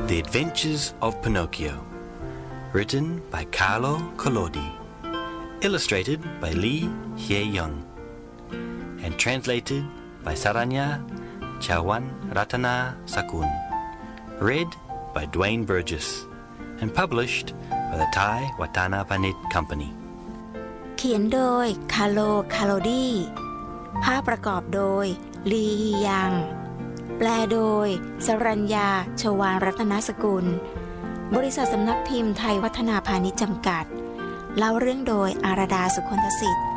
The Adventures of Pinocchio, written by Carlo Collodi, illustrated by Lee Hye-young, and translated by Saranya Chawan Ratana Sakun, read by Dwayne Burgess, and published by the Thai Watana Panit Company. เขียนโดยคาร์โล คาโลดีภาพประกอบโดยลีฮียังแปลโดยสรัญญา ชวาลรัตนสกุลบริษัทสำนักพิมพ์ไทยวัฒนาพาณิชย์จำกัดเล่าเรื่องโดยอาราดา สุคนทสิทธิ์